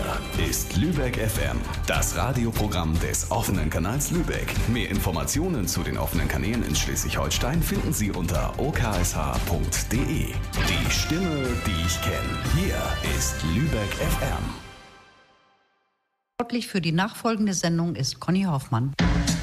ist Lübeck FM, das Radioprogramm des offenen Kanals Lübeck. Mehr Informationen zu den offenen Kanälen in Schleswig-Holstein finden Sie unter oksh.de. Die Stimme, die ich kenne. Hier ist Lübeck FM. Verantwortlich für die nachfolgende Sendung ist Conny Hoffmann.